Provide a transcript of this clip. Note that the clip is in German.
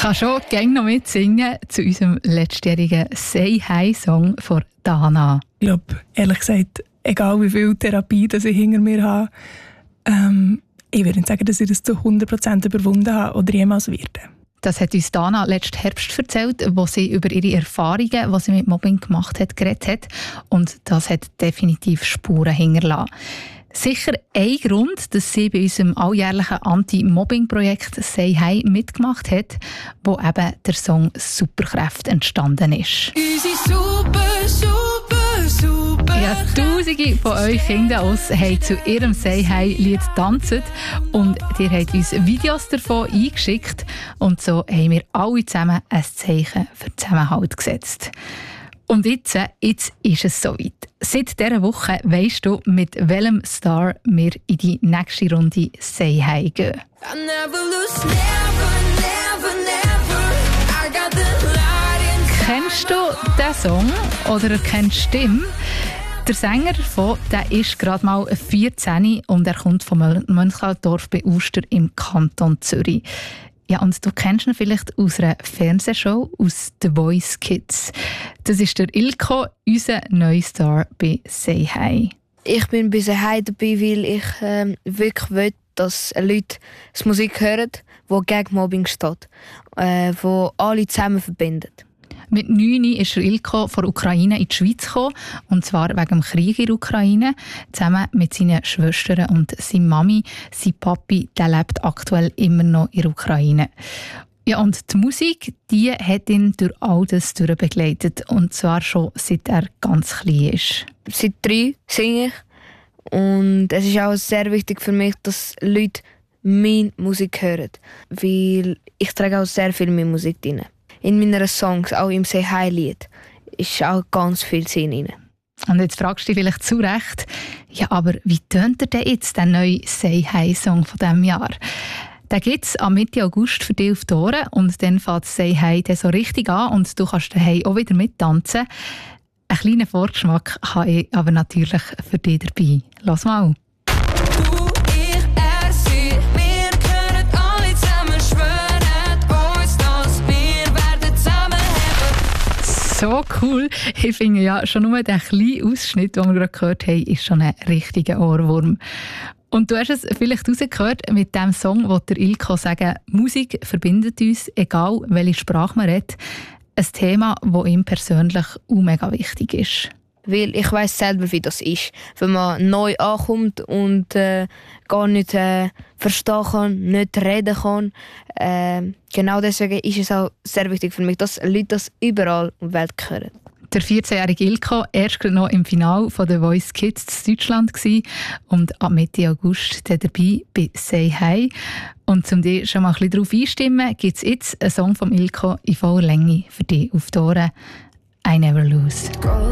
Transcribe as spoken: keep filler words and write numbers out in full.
kann schon gerne noch mitsingen zu unserem letztjährigen «Say Hi»-Song von Dana. Ich glaube, ehrlich gesagt, egal wie viel Therapie das ich hinter mir habe, ähm, ich würde nicht sagen, dass ich das zu hundert Prozent überwunden habe oder jemals werde. Das hat uns Dana letzten Herbst erzählt, wo sie über ihre Erfahrungen, die sie mit Mobbing gemacht hat, geredet hat. Und das hat definitiv Spuren hinterlassen. Sicher ein Grund, dass sie bei unserem alljährlichen Anti-Mobbing-Projekt «Say Hi» mitgemacht hat, wo eben der Song «Superkräfte» entstanden ist. Unsere super, super, super. Ja, Tausende von euch Kinder aus haben zu ihrem «Say Hi»-Lied getanzt und ihr habt uns Videos davon eingeschickt und so haben wir alle zusammen ein Zeichen für Zusammenhalt gesetzt. Und jetzt, jetzt ist es soweit. Seit dieser Woche weisst du, mit welchem Star wir in die nächste Runde «Say Hi» gehen. I never lose, never, never, never. I got the light inside. Kennst du diesen Song oder kennst du die Stimme? Der Sänger davon, der ist gerade mal vierzehn und er kommt von Mönchaldorf bei Uster im Kanton Zürich. Ja, und du kennst ihn vielleicht aus einer Fernsehshow, aus «The Voice Kids». Das ist der Ilko, unser neuer Star bei «Say Hi». Ich bin bei «Say Hi» dabei, weil ich ähm, wirklich will, dass Leute die Musik hören, die gegen Mobbing steht, äh, die alle zusammen verbindet. Mit neun ist Ilko von der Ukraine in die Schweiz gekommen, und zwar wegen dem Krieg in der Ukraine, zusammen mit seinen Schwestern und seiner Mami. Sein Papi, der lebt aktuell immer noch in der Ukraine. Ja, und die Musik, die hat ihn durch all das begleitet, und zwar schon seit er ganz klein ist. Seit drei singe ich und es ist auch sehr wichtig für mich, dass Leute meine Musik hören, weil ich trage auch sehr viel meine Musik rein. In meinen Songs, auch im «Say Hi»-Lied, ist auch ganz viel Sinn drin. Und jetzt fragst du dich vielleicht zu Recht, ja, aber wie tönt er denn jetzt, der neue «Say Hi»-Song von diesem Jahr? Den gibt es am Mitte August für dich auf die Ohren und dann fängt «Say Hi» so richtig an und du kannst daheim auch wieder mittanzen. Einen kleinen Vorgeschmack habe ich aber natürlich für dich dabei. Lass mal. Du, ich, er, sie, wir können alle zusammen schwören, uns das, wir werden zusammenhalten. So cool. Ich finde ja, schon nur der kleine Ausschnitt, den wir gerade gehört haben, ist schon ein richtiger Ohrwurm. Und du hast es vielleicht rausgehört, mit diesem Song will der Ilko sagen, Musik verbindet uns, egal welche Sprache man redet. Ein Thema, das ihm persönlich auch mega wichtig ist. Weil ich weiss selber, wie das ist, wenn man neu ankommt und äh, gar nicht äh, verstehen kann, nicht reden kann. Äh, genau deswegen ist es auch sehr wichtig für mich, dass Leute das überall in der Welt hören. Der vierzehnjährige Ilko, erst gerade noch im Finale von «The Voice Kids» in Deutschland gewesen und ab Mitte August dabei bei «Say Hi». Und um dich schon mal ein bisschen darauf einstimmen, gibt es jetzt einen Song von Ilko in voller Länge für dich auf die Ohren. «I Never Lose».